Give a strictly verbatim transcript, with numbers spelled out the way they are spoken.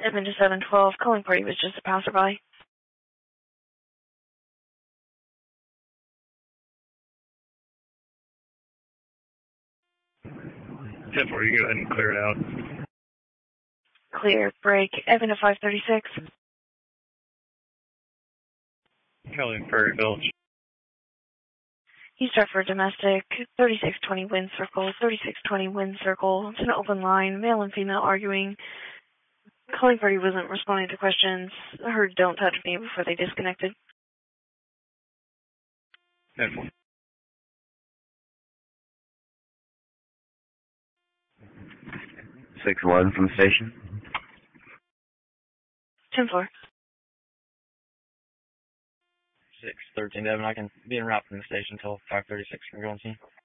Edmund to seven twelve, calling party was just a passerby. ten four, you go ahead and clear it out. Clear, break, Evan to five thirty-six. Kelly Prairie Village. You start for domestic, thirty-six twenty wind circle, thirty-six twenty wind circle. It's an open line, male and female arguing. Calling party wasn't responding to questions. I heard don't touch me before they disconnected. ten four. six eleven from the station. ten four. six thirteen, Evan. I can be en route from the station until five thirty-six. Can go on scene.